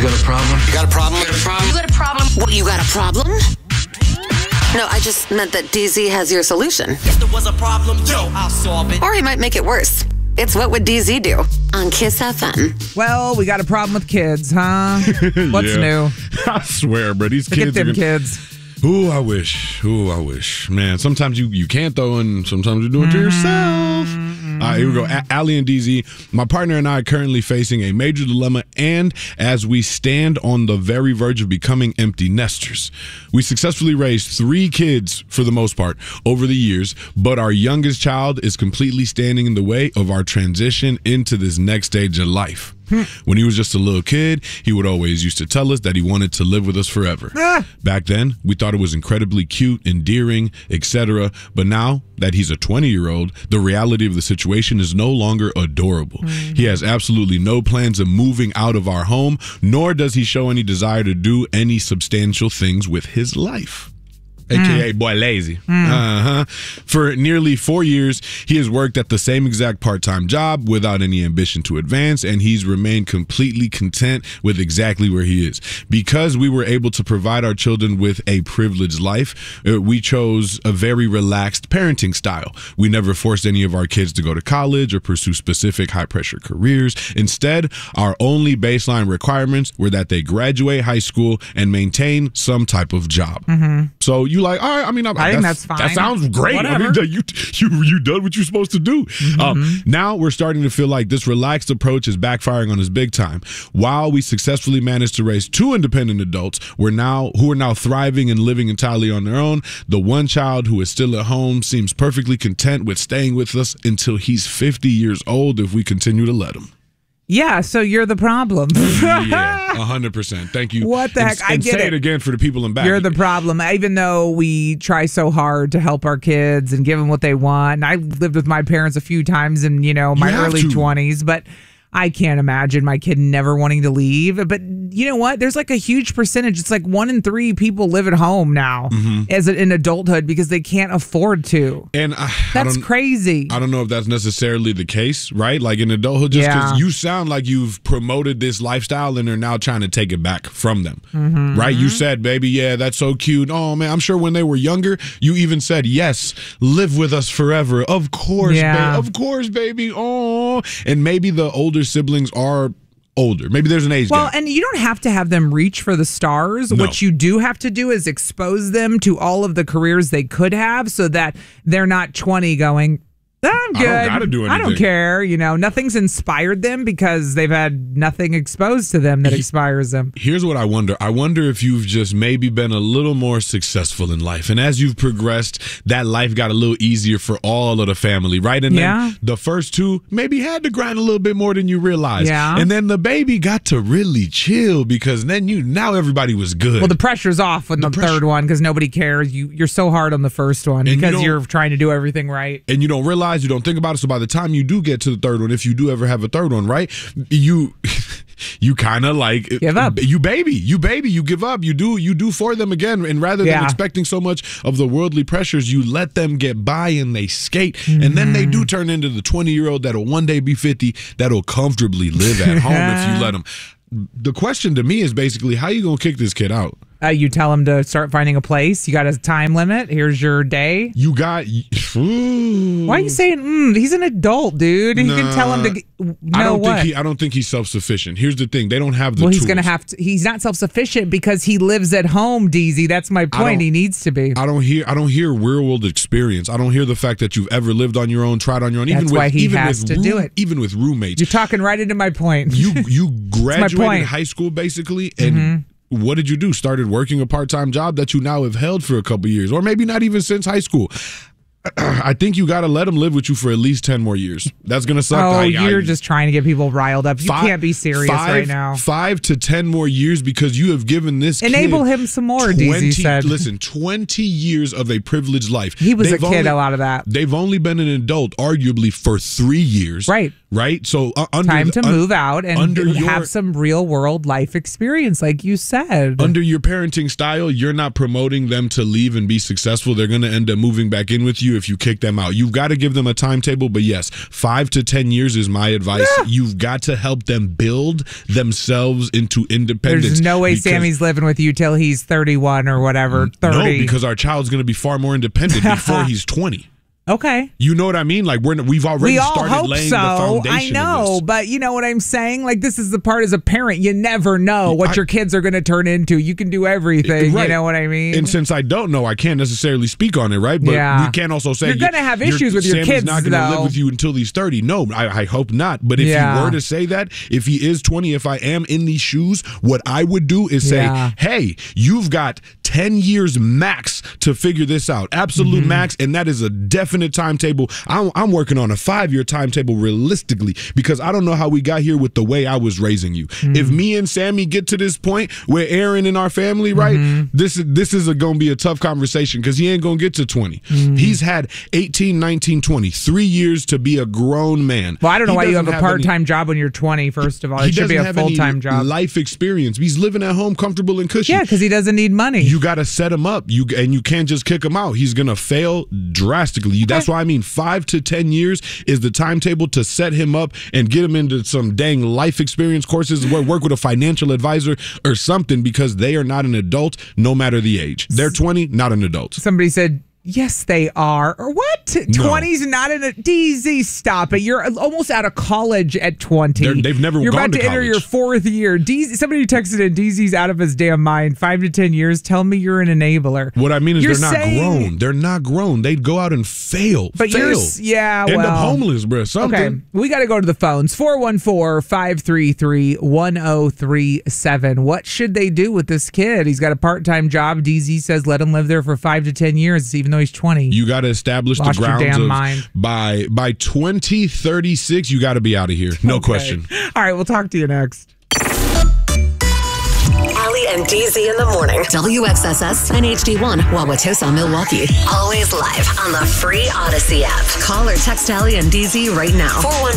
got a problem? You got a problem? You got a problem? What, you got a problem? No, I just meant that DZ has your solution. If there was a problem, yo, I'll solve it. Or he might make it worse. It's What Would DZ Do on Kiss FM. Well, we got a problem with kids, huh? What's new? I swear, bro. These Look kids at them kids. Ooh, I wish. Man, sometimes you can't, though, and sometimes you do it to yourself. Here we go. Allie and DZ, my partner and I are currently facing a major dilemma, and as we stand on the very verge of becoming empty nesters. We successfully raised 3 kids, for the most part, over the years, but our youngest child is completely standing in the way of our transition into this next stage of life. When he was just a little kid, he would always used to tell us that he wanted to live with us forever. Back then, we thought it was incredibly cute, endearing, etc. But now that he's a 20-year-old, the reality of the situation is no longer adorable. He has absolutely no plans of moving out of our home, nor does he show any desire to do any substantial things with his life. AKA boy lazy. For nearly 4 years, he has worked at the same exact part-time job without any ambition to advance, and he's remained completely content with exactly where he is. Because we were able to provide our children with a privileged life, we chose a very relaxed parenting style. We never forced any of our kids to go to college or pursue specific high-pressure careers. Instead, our only baseline requirements were that they graduate high school and maintain some type of job. So you like, all right, I mean, I think that's fine. That sounds great. Whatever. I mean, you done what you're supposed to do. Now we're starting to feel like this relaxed approach is backfiring on us big time. While we successfully managed to raise 2 independent adults who are now thriving and living entirely on their own, the one child who is still at home seems perfectly content with staying with us until he's 50 years old if we continue to let him. Yeah, so you're the problem. Yeah, 100%. Thank you. What the heck? I And get say it. it again for the people in back. You're the problem. Even though we try so hard to help our kids and give them what they want. And I lived with my parents a few times in, my early 20s, but I can't imagine my kid never wanting to leave. But you know what? There's like a huge percentage. It's like 1 in 3 people live at home now in adulthood because they can't afford to. And that's crazy. I don't know if that's necessarily the case, right? Like in adulthood, just because you sound like you've promoted this lifestyle and are now trying to take it back from them, right? You said, baby, yeah, that's so cute. Oh, man, I'm sure when they were younger, you even said, yes, live with us forever. Of course, of course, baby. Oh, and maybe the older siblings are older. Maybe there's an age gap. Well, and you don't have to have them reach for the stars. No. What you do have to do is expose them to all of the careers they could have so that they're not 20 going, I'm good. I don't gotta do anything. I don't care. Nothing's inspired them because they've had nothing exposed to them that inspires them. Here's what I wonder. I wonder if you've just maybe been a little more successful in life. And as you've progressed, that life got a little easier for all of the family, right? And then the first 2 maybe had to grind a little bit more than you realized. Yeah. And then the baby got to really chill because then now everybody was good. Well, the pressure's off with the third one because nobody cares. You're so hard on the first one because you're trying to do everything right. And you don't realize, you don't think about it. So by the time you do get to the third one, if you do ever have a third one, right, you kind of like give up. You give up. You do for them again. And rather than expecting so much of the worldly pressures, you let them get by and they skate. And then they do turn into the 20-year-old that'll one day be 50 that'll comfortably live at home if you let them. The question to me is basically, how you gonna kick this kid out? You tell him to start finding a place. You got a time limit. Here's your day. You got. Why are you saying? He's an adult, dude. You can tell him to. I don't think he's self-sufficient. Here's the thing: they don't have the. Well, he's tools. gonna have to. He's not self-sufficient because he lives at home, DZ. That's my point. He needs to be. I don't hear real world experience. I don't hear the fact that you've ever lived on your own, tried on your own. That's why he has to do it. Even with roommates, you're talking right into my point. You graduated high school basically, and. What did you do? Started working a part-time job that you now have held for a couple years, or maybe not even since high school. I think you got to let them live with you for at least 10 more years. That's going to suck. Oh, you're just trying to get people riled up. You can't be serious right now. 5 to 10 more years because you have given this Enable kid him some more, DZ said. Listen, 20 years of a privileged life. He was a kid a lot of that. They've only been an adult, arguably, for 3 years. Right? So time to move out and have some real world life experience, like you said. Under your parenting style, you're not promoting them to leave and be successful. They're going to end up moving back in with you. you if you kick them out. You've got to give them a timetable, but yes, 5 to 10 years is my advice. Yeah. You've got to help them build themselves into independence. There's no way Sammy's living with you till he's 31 or whatever, 30. No, because our child's going to be far more independent before he's 20. Okay. You know what I mean? Like we've already started laying the foundation. I know, but you know what I'm saying? Like this is the part as a parent, you never know what your kids are going to turn into. You can do everything. Right. You know what I mean? And since I don't know, I can't necessarily speak on it, right? But we can't also say you're going to have issues with your kids. Sammy's not going to live with you until he's 30. No, I hope not. But if you were to say that, if he is 20, if I am in these shoes, what I would do is say, hey, you've got 10 years max to figure this out. Absolute max, and that is a definite timetable. I'm working on a 5-year timetable realistically because I don't know how we got here with the way I was raising you. If me and Sammy get to this point where Aaron in our family, right, this is going to be a tough conversation because he ain't going to get to 20. He's had 18, 19, 20, 3 years to be a grown man. Well, I don't know why you have a part-time job when you're 20, first of all. It should be a full-time job. Life experience. He's living at home comfortable and cushy. Yeah, because he doesn't need money. You got to set him up. You can't just kick him out. He's going to fail drastically. That's why I mean 5 to 10 years is the timetable to set him up and get him into some dang life experience courses, work with a financial advisor or something, because they are not an adult no matter the age. They're 20, not an adult. Somebody said, yes, they are. Or what? 20's not in a DZ. Stop it. You're almost out of college at 20. They've never You're gone about to enter your 4th year. DZ, somebody texted in, DZ's out of his damn mind. 5 to 10 years. Tell me you're an enabler. What I mean is they're not grown. They're not grown. They'd go out and fail. But end up homeless, bro. Something. Okay, we got to go to the phones. 414-533-1037. What should they do with this kid? He's got a part-time job. DZ says let him live there for 5 to 10 years, even though he's 20. You got to establish the grounds of by 2036. You got to be out of here. No question. All right, we'll talk to you next. Ali and DZ in the morning. WXSS and HD1 Wauwatosa, Milwaukee. Always live on the free Odyssey app. Call or text Ali and DZ right now.